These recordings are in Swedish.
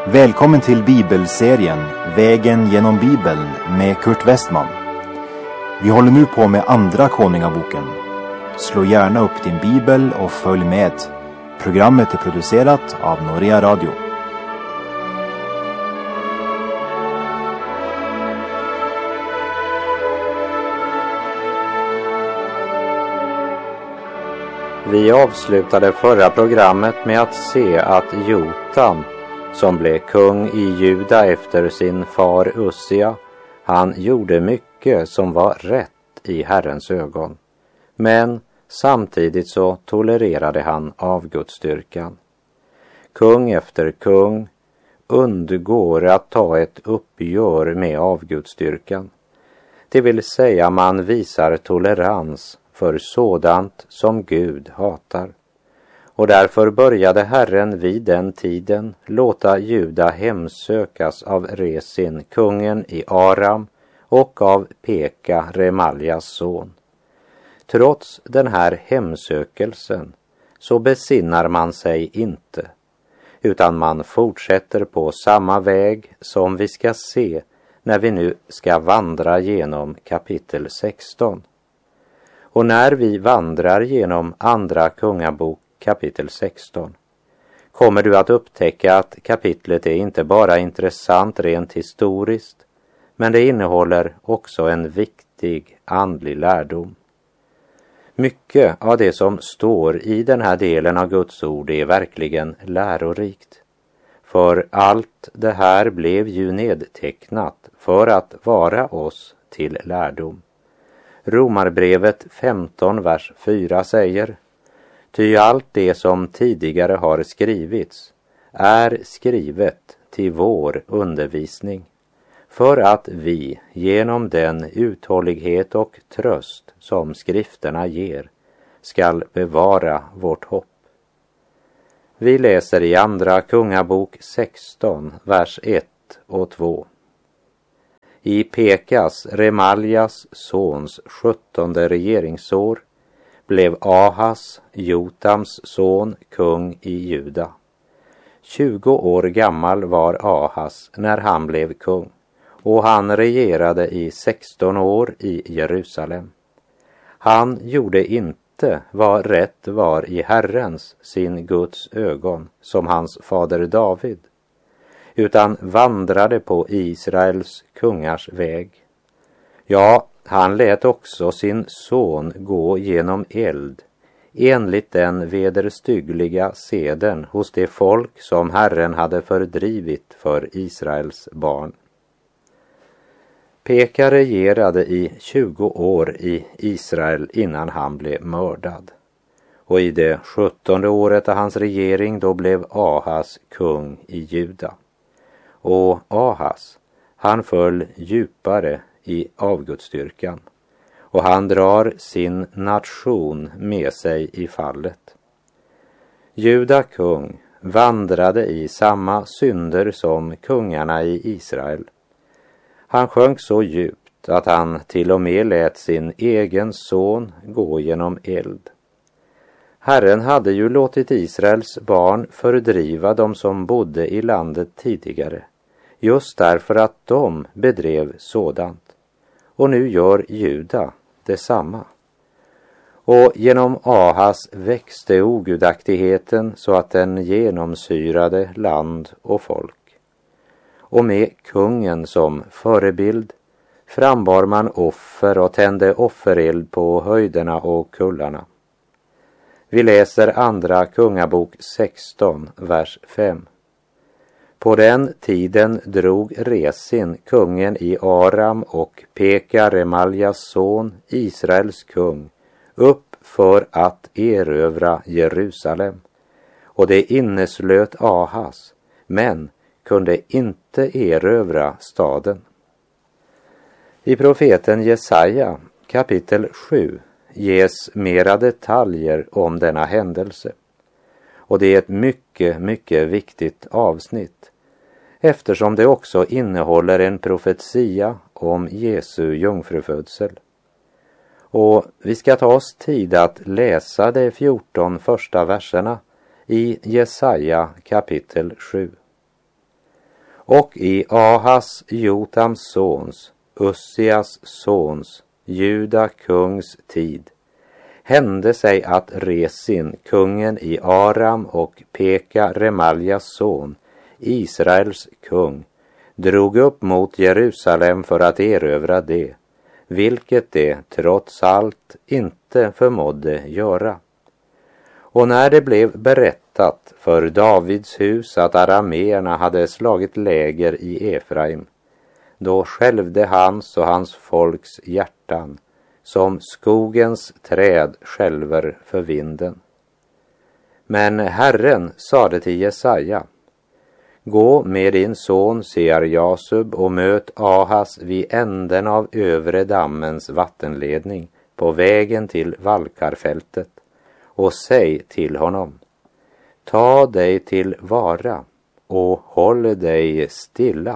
Välkommen till bibelserien Vägen genom Bibeln med Kurt Westman. Vi håller nu på med andra Konungaboken. Slå gärna upp din bibel och följ med. Programmet är producerat av Norea Radio. Vi avslutade förra programmet med att se att Jotam, som blev kung i Juda efter sin far Ussia, han gjorde mycket som var rätt i Herrens ögon. Men samtidigt så tolererade han avgudsdyrkan. Kung efter kung undgår att ta ett uppgör med avgudsdyrkan. Det vill säga man visar tolerans för sådant som Gud hatar. Och därför började Herren vid den tiden låta Juda hemsökas av Resin, kungen i Aram, och av Peka, Remaljas son. Trots den här hemsökelsen så besinnar man sig inte, utan man fortsätter på samma väg som vi ska se när vi nu ska vandra genom kapitel 16. Och när vi vandrar genom andra kungabok kapitel 16 kommer du att upptäcka att kapitlet är inte bara intressant rent historiskt, men det innehåller också en viktig andlig lärdom. Mycket av det som står i den här delen av Guds ord är verkligen lärorikt. För allt det här blev ju nedtecknat för att vara oss till lärdom. Romarbrevet 15, vers 4 säger: Ty allt det som tidigare har skrivits är skrivet till vår undervisning, för att vi genom den uthållighet och tröst som skrifterna ger skall bevara vårt hopp. Vi läser i andra kungabok 16, vers 1 och 2. I Pekas, Remaljas sons 17:e regeringsår blev Ahas, Jotams son, kung i Juda. 20 år gammal var Ahas när han blev kung, och han regerade i 16 år i Jerusalem. Han gjorde inte vad rätt var i Herrens, sin Guds ögon, som hans fader David, utan vandrade på Israels kungars väg. Ja, han lät också sin son gå genom eld, enligt den vederstyggliga seden hos det folk som Herren hade fördrivit för Israels barn. Peka regerade i 20 år i Israel innan han blev mördad. Och i det 17:e året av hans regering då blev Ahas kung i Juda. Och Ahas, han föll djupare i avgudsdyrkan, och han drar sin nation med sig i fallet. Juda kung vandrade i samma synder som kungarna i Israel. Han sjönk så djupt att han till och med lät sin egen son gå genom eld. Herren hade ju låtit Israels barn fördriva dem som bodde i landet tidigare, just därför att de bedrev sådant. Och nu gör Juda detsamma. Och genom Ahas växte ogudaktigheten så att den genomsyrade land och folk. Och med kungen som förebild frambar man offer och tände offereld på höjderna och kullarna. Vi läser andra kungabok 16, vers 5. På den tiden drog Resin, kungen i Aram, och Peka, Remaljas son, Israels kung, upp för att erövra Jerusalem. Och det inneslöt Ahas, men kunde inte erövra staden. I profeten Jesaja, kapitel 7, ges mera detaljer om denna händelse. Och det är ett mycket viktigt avsnitt, eftersom det också innehåller en profetia om Jesu jungfrufödsel. Och vi ska ta oss tid att läsa de 14 första verserna i Jesaja kapitel 7. Och i Ahas, Jotams sons, Ussias sons, Juda kungs tid hände sig att Resin, kungen i Aram, och Peka, Remaljas son, Israels kung, drog upp mot Jerusalem för att erövra det, vilket det trots allt inte förmådde göra. Och när det blev berättat för Davids hus att arameerna hade slagit läger i Efraim, då skälvde hans och hans folks hjärtan som skogens träd skälver för vinden. Men Herren sade till Jesaja: gå med din son Searjasub och möt Ahas vid änden av övre dammens vattenledning på vägen till Valkarfältet, och säg till honom: ta dig till vara och håll dig stilla.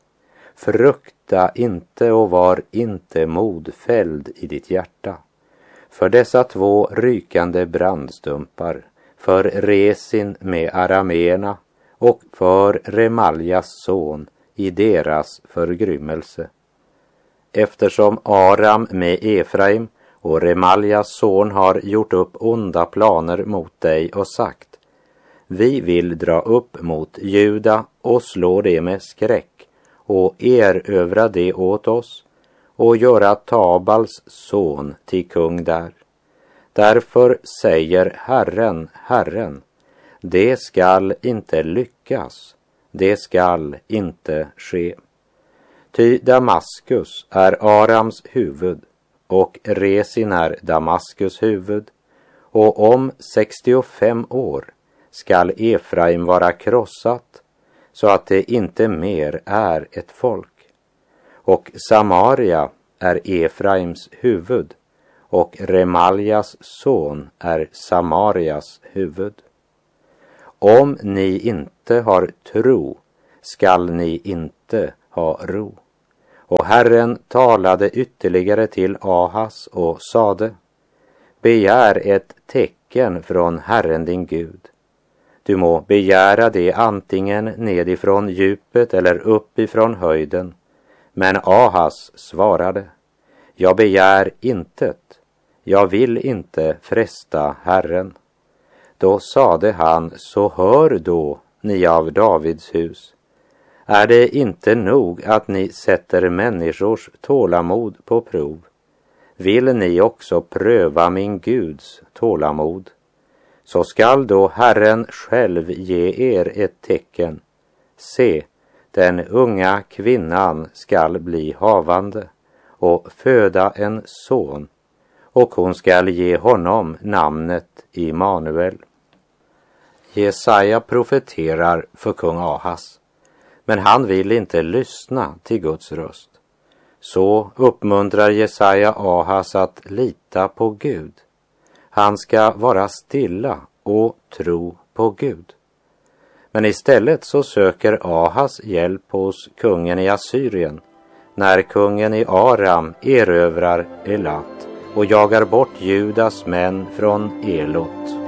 Frukta inte och var inte modfälld i ditt hjärta för dessa två rykande brandstumpar, för Resin med arameerna och för Remaljas son i deras förgrymmelse. Eftersom Aram med Efraim och Remaljas son har gjort upp onda planer mot dig och sagt: vi vill dra upp mot Juda och slå det med skräck och erövra det åt oss och göra Tabals son till kung där. Därför säger Herren, Herren: det skall inte lyckas, det skall inte ske. Ty Damaskus är Arams huvud och Resin är Damaskus huvud, och om 65 år skall Efraim vara krossat så att det inte mer är ett folk. Och Samaria är Efraims huvud och Remaljas son är Samarias huvud. Om ni inte har tro skall ni inte ha ro. Och Herren talade ytterligare till Ahas och sade: begär ett tecken från Herren din Gud. Du må begära det antingen nedifrån djupet eller uppifrån höjden. Men Ahas svarade: jag begär intet, jag vill inte fresta Herren. Då sade han: så hör då, ni av Davids hus. Är det inte nog att ni sätter människors tålamod på prov? Vill ni också pröva min Guds tålamod? Så skall då Herren själv ge er ett tecken. Se, den unga kvinnan skall bli havande och föda en son, och hon skall ge honom namnet Immanuel. Jesaja profeterar för kung Ahas, men han vill inte lyssna till Guds röst. Så uppmuntrar Jesaja Ahas att lita på Gud. Han ska vara stilla och tro på Gud. Men istället så söker Ahas hjälp hos kungen i Assyrien, när kungen i Aram erövrar Elat och jagar bort Judas män från Elot.